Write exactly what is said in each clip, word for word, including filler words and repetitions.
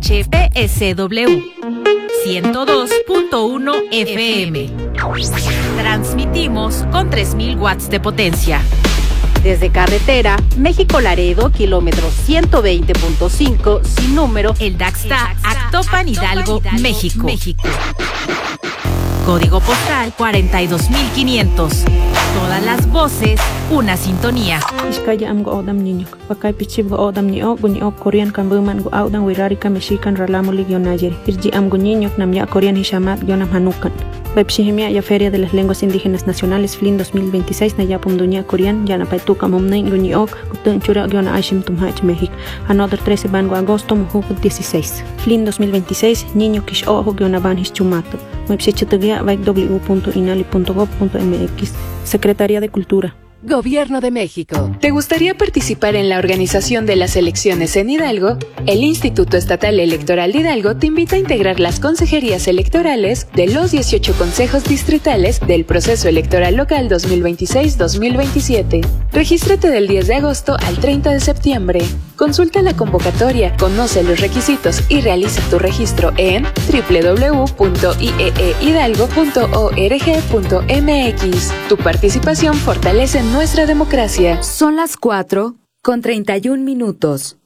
H P S W ciento dos punto uno F M. Transmitimos con tres mil watts de potencia. Desde carretera, México-Laredo, kilómetro ciento veinte punto cinco, sin número, el Daxta, Actopan, Hidalgo, México. México. Código postal cuarenta y dos mil quinientos. Todas las voces, una sintonía. Iskaya am go odam niño. Pakai pichib go odam ni o guni o Korean kambuman go audan wirari kameshikan ralamo ligionayeri. Irji am go niño nam ya Korean hishamat gionam hanukan. Webshihimia ya Feria de las Lenguas Indígenas Nacionales Flin dos mil veintiséis na ya pumdunia Korean ya na paituka momnei guni ok gutun chura giona aishim tumhach México. Another trece ban go agosto muhuk dieciséis. Flin dos mil veintiséis niño kish o giona ban hischumato. Webshichitugia vai w punto inali punto gob punto m x. Secretaría de Cultura. Gobierno de México. ¿Te gustaría participar en la organización de las elecciones en Hidalgo? El Instituto Estatal Electoral de Hidalgo te invita a integrar las consejerías electorales de los dieciocho consejos distritales del proceso electoral local dos mil veintiséis dos mil veintisiete. Regístrate del diez de agosto al treinta de septiembre. Consulta la convocatoria, conoce los requisitos y realiza tu registro en doble u doble u doble u punto i e e hidalgo punto org punto m x. Tu participación fortalece nuestra democracia. Son las cuatro con treinta y un minutos.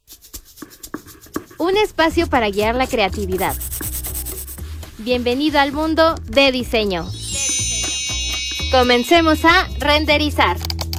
Un espacio para guiar la creatividad. Bienvenido al mundo de diseño. Comencemos a renderizar.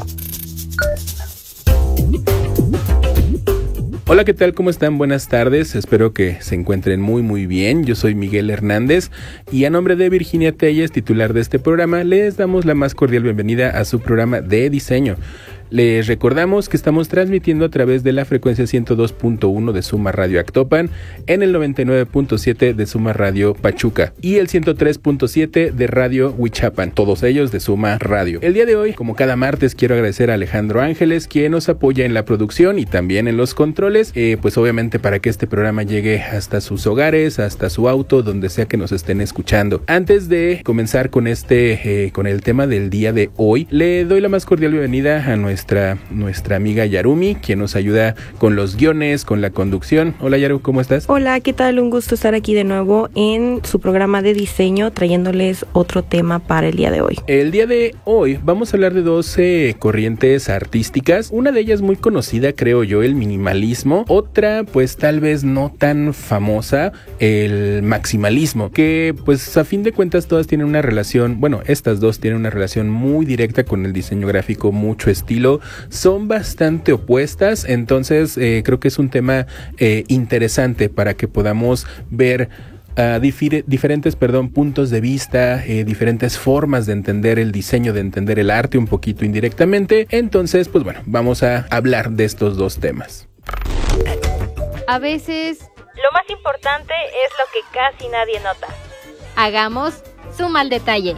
Hola, ¿qué tal? ¿Cómo están? Buenas tardes, espero que se encuentren muy muy bien. Yo soy Miguel Hernández y a nombre de Virginia Telles, titular de este programa, les damos la más cordial bienvenida a su programa de diseño. Les recordamos que estamos transmitiendo a través de la frecuencia ciento dos punto uno de Suma Radio Actopan, en el noventa y nueve punto siete de Suma Radio Pachuca y el ciento tres punto siete de Radio Huichapan, todos ellos de Suma Radio. El día de hoy, como cada martes, quiero agradecer a Alejandro Ángeles, quien nos apoya en la producción y también en los controles, eh, pues obviamente para que este programa llegue hasta sus hogares, hasta su auto, donde sea que nos estén escuchando. Antes de comenzar con este, eh, con el tema del día de hoy, le doy la más cordial bienvenida a nuestra Nuestra, nuestra amiga Yarumi, quien nos ayuda con los guiones, con la conducción. Hola Yaru, ¿cómo estás? Hola, ¿qué tal? Un gusto estar aquí de nuevo en su programa de diseño, trayéndoles otro tema para el día de hoy. El día de hoy vamos a hablar de doce corrientes artísticas. Una de ellas muy conocida, creo yo, el minimalismo. Otra, pues tal vez no tan famosa, el maximalismo, que pues a fin de cuentas todas tienen una relación, bueno, estas dos tienen una relación muy directa con el diseño gráfico, mucho estilo. Son bastante opuestas, entonces eh, creo que es un tema eh, interesante para que podamos ver uh, difir- diferentes perdón, puntos de vista, eh, diferentes formas de entender el diseño, de entender el arte un poquito indirectamente. Entonces, pues bueno, vamos a hablar de estos dos temas. A veces, lo más importante es lo que casi nadie nota. Hagamos suma al detalle.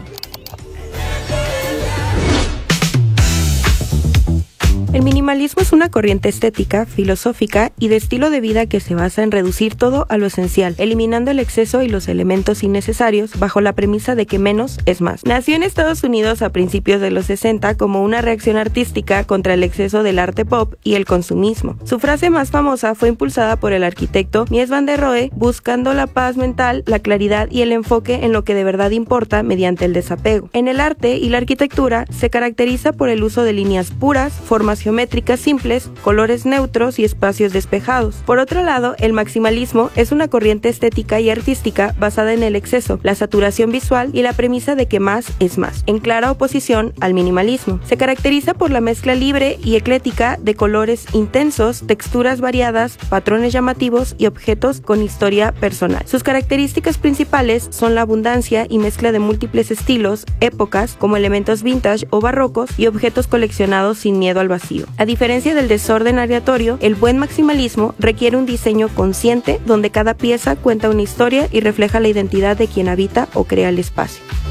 El minimalismo es una corriente estética, filosófica y de estilo de vida que se basa en reducir todo a lo esencial, eliminando el exceso y los elementos innecesarios bajo la premisa de que menos es más. Nació en Estados Unidos a principios de los sesenta como una reacción artística contra el exceso del arte pop y el consumismo. Su frase más famosa fue impulsada por el arquitecto Mies van der Rohe, buscando la paz mental, la claridad y el enfoque en lo que de verdad importa mediante el desapego. En el arte y la arquitectura se caracteriza por el uso de líneas puras, formas geométricas simples, colores neutros y espacios despejados. Por otro lado, el maximalismo es una corriente estética y artística basada en el exceso, la saturación visual y la premisa de que más es más, en clara oposición al minimalismo. Se caracteriza por la mezcla libre y eclética de colores intensos, texturas variadas, patrones llamativos y objetos con historia personal. Sus características principales son la abundancia y mezcla de múltiples estilos, épocas, como elementos vintage o barrocos y objetos coleccionados sin miedo al vacío. A diferencia del desorden aleatorio, el buen maximalismo requiere un diseño consciente donde cada pieza cuenta una historia y refleja la identidad de quien habita o crea el espacio.